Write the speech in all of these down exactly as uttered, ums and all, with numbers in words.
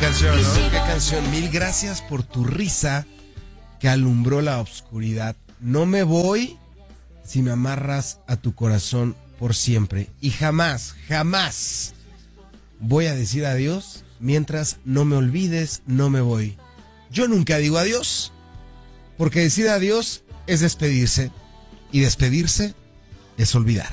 canción, ¿no? Qué canción. Mil gracias por tu risa que alumbró la oscuridad. No me voy si me amarras a tu corazón por siempre. Y jamás, jamás voy a decir adiós mientras no me olvides, no me voy. Yo nunca digo adiós, porque decir adiós es despedirse, y despedirse es olvidar.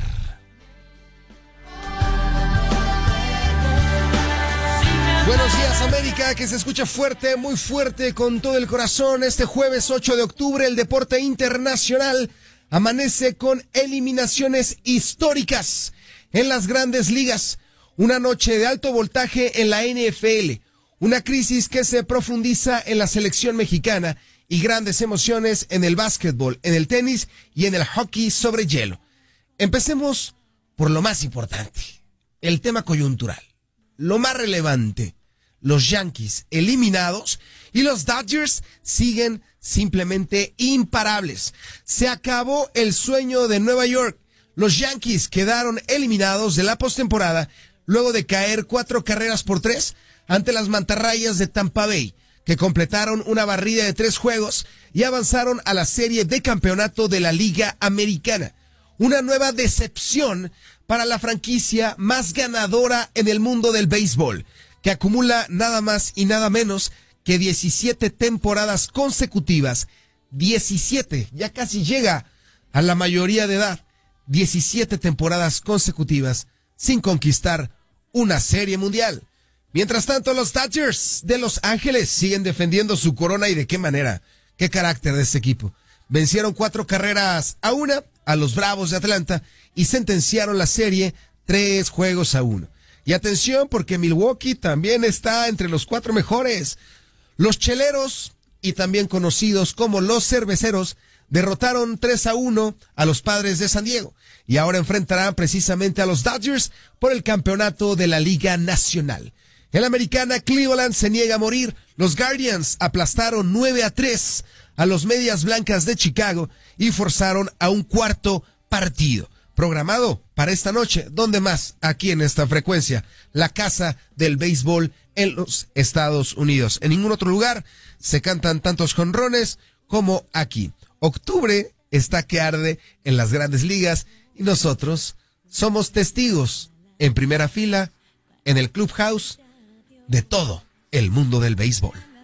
Buenos días, América, que se escucha fuerte, muy fuerte, con todo el corazón. Este jueves ocho de octubre, el deporte internacional amanece con eliminaciones históricas en las grandes ligas. Una noche de alto voltaje en la N F L, una crisis que se profundiza en la selección mexicana y grandes emociones en el básquetbol, en el tenis y en el hockey sobre hielo. Empecemos por lo más importante, el tema coyuntural, lo más relevante. Los Yankees eliminados y los Dodgers siguen simplemente imparables. Se acabó el sueño de Nueva York. Los Yankees quedaron eliminados de la postemporada luego de caer cuatro carreras por tres ante las mantarrayas de Tampa Bay, que completaron una barrida de tres juegos y avanzaron a la serie de campeonato de la Liga Americana. Una nueva decepción para la franquicia más ganadora en el mundo del béisbol, que acumula nada más y nada menos que diecisiete temporadas consecutivas. diecisiete, ya casi llega a la mayoría de edad. diecisiete temporadas consecutivas sin conquistar una serie mundial. Mientras tanto, los Dodgers de Los Ángeles siguen defendiendo su corona, y de qué manera, qué carácter de este equipo. Vencieron cuatro carreras a una a los Bravos de Atlanta y sentenciaron la serie tres juegos a uno. Y atención, porque Milwaukee también está entre los cuatro mejores. Los cheleros, y también conocidos como los cerveceros, derrotaron tres a uno a los Padres de San Diego y ahora enfrentarán precisamente a los Dodgers por el campeonato de la Liga Nacional. En la americana, Cleveland se niega a morir. Los Guardians aplastaron nueve a tres a los Medias Blancas de Chicago y forzaron a un cuarto partido programado para esta noche. ¿Dónde más? Aquí en esta frecuencia, la casa del béisbol en los Estados Unidos. En ningún otro lugar se cantan tantos jonrones como aquí. Octubre está que arde en las grandes ligas y nosotros somos testigos en primera fila en el clubhouse de todo el mundo del béisbol.